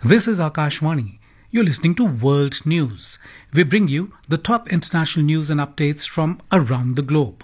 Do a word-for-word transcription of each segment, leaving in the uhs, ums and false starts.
This is Akashvani. You're listening to World News. We bring you the top international news and updates from around the globe.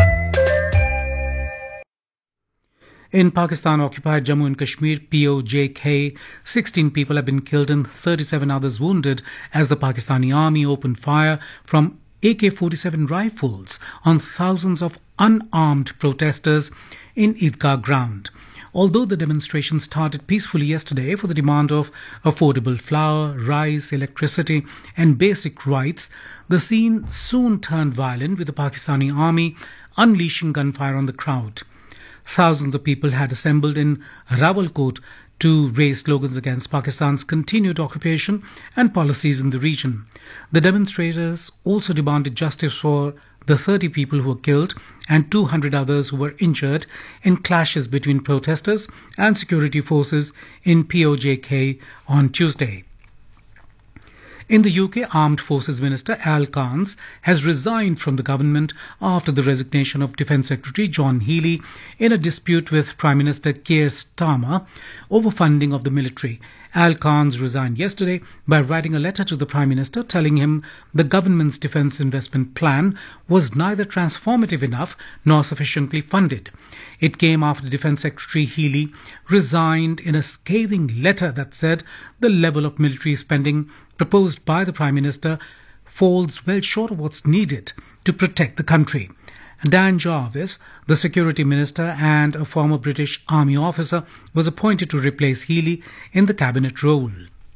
In Pakistan-occupied Jammu and Kashmir, P O J K, sixteen people have been killed and thirty-seven others wounded as the Pakistani army opened fire from A K forty-seven rifles on thousands of unarmed protesters in Idgah ground. Although the demonstration started peacefully yesterday for the demand of affordable flour, rice, electricity and basic rights, the scene soon turned violent with the Pakistani army unleashing gunfire on the crowd. Thousands of people had assembled in Rawalkot to raise slogans against Pakistan's continued occupation and policies in the region. The demonstrators also demanded justice for the thirty people who were killed and two hundred others who were injured in clashes between protesters and security forces in P O J K on Tuesday. In the U K, Armed Forces Minister Al Cairns has resigned from the government after the resignation of Defence Secretary John Healey in a dispute with Prime Minister Keir Starmer over funding of the military. Al Cairns resigned yesterday by writing a letter to the Prime Minister telling him the government's defence investment plan was neither transformative enough nor sufficiently funded. It came after Defence Secretary Healey resigned in a scathing letter that said the level of military spending proposed by the Prime Minister falls well short of what's needed to protect the country. Dan Jarvis, the Security Minister and a former British Army officer, was appointed to replace Healey in the cabinet role.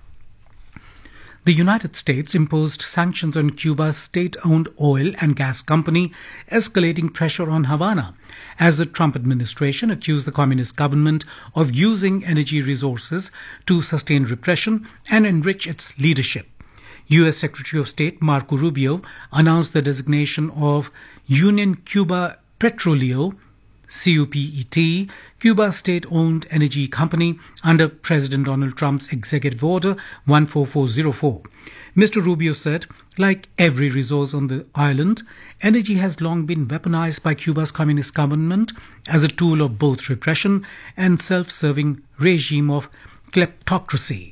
The United States imposed sanctions on Cuba's state-owned oil and gas company, escalating pressure on Havana, as the Trump administration accused the communist government of using energy resources to sustain repression and enrich its leadership. U S Secretary of State Marco Rubio announced the designation of Union Cuba Petroleo, C U P E T, Cuba's state-owned energy company, under President Donald Trump's Executive Order one four four zero four. Mister Rubio said, like every resource on the island, energy has long been weaponized by Cuba's communist government as a tool of both repression and self-serving regime of kleptocracy.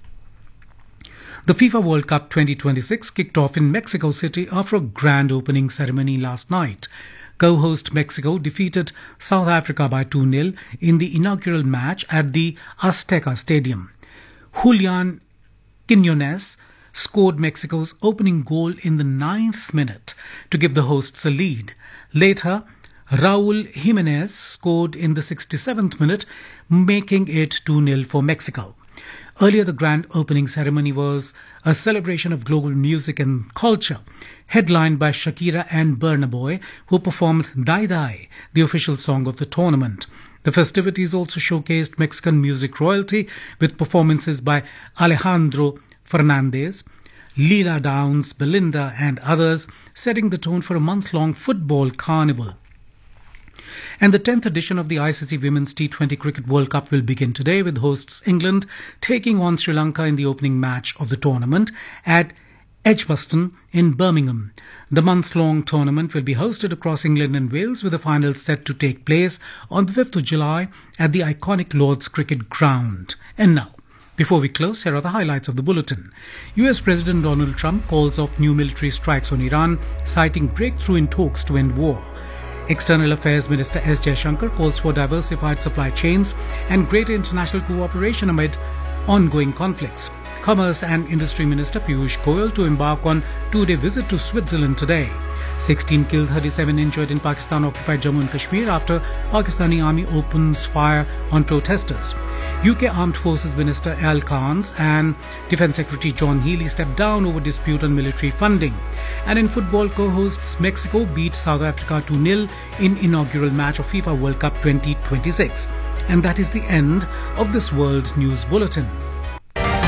The FIFA World Cup twenty twenty-six kicked off in Mexico City after a grand opening ceremony last night. Co-host Mexico defeated South Africa by two nil in the inaugural match at the Azteca Stadium. Julian Quiñones scored Mexico's opening goal in the ninth minute to give the hosts a lead. Later, Raúl Jiménez scored in the sixty-seventh minute, making it two nil for Mexico. Earlier, the grand opening ceremony was a celebration of global music and culture, headlined by Shakira and Burna Boy, who performed Dai Dai, the official song of the tournament. The festivities also showcased Mexican music royalty with performances by Alejandro Fernandez, Lila Downs, Belinda and others, setting the tone for a month-long football carnival. And the tenth edition of the I C C Women's T twenty Cricket World Cup will begin today with hosts England taking on Sri Lanka in the opening match of the tournament at Edgbaston in Birmingham. The month-long tournament will be hosted across England and Wales, with the final set to take place on the fifth of July at the iconic Lord's Cricket Ground. And now, before we close, here are the highlights of the bulletin. U S President Donald Trump calls off new military strikes on Iran, citing breakthrough in talks to end war. External Affairs Minister S. Jaishankar calls for diversified supply chains and greater international cooperation amid ongoing conflicts. Commerce and Industry Minister Piyush Goyal to embark on two-day visit to Switzerland today. sixteen killed, thirty-seven injured in Pakistan-occupied Jammu and Kashmir after Pakistani army opens fire on protesters. U K Armed Forces Minister Al Cairns and Defence Secretary John Healey stepped down over dispute on military funding. And in football, co-hosts Mexico beat South Africa two nil in inaugural match of FIFA World Cup twenty twenty-six. And that is the end of this World News Bulletin.